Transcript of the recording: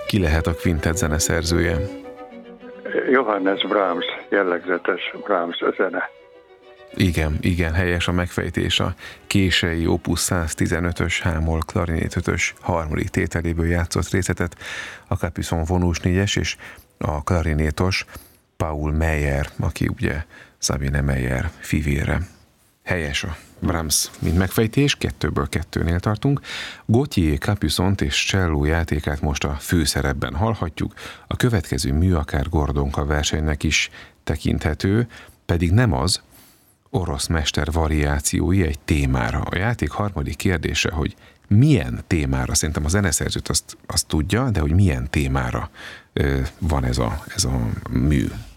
Ki lehet a kvintett zeneszerzője? Johannes Brahms, jellegzetes Brahms a zene. Igen, helyes a megfejtés. A kései Opus 115-ös H-moll klarinét 5-ös harmadik tételéből játszott részletet a Capuçon vonós 4-es és a klarinétos Paul Meyer, aki ugye Sabine Meyer fivére. Helyes a Brahms, mint megfejtés, 2-ből 2-nél tartunk. Gautier Capuçont és cselló játékát most a főszerepben hallhatjuk, a következő mű akár Gordonka versenynek is tekinthető, pedig nem az, orosz mester variációi egy témára. A játék harmadik kérdése, hogy milyen témára, szerintem a zeneszerzőt azt tudja, de hogy milyen témára van ez a mű.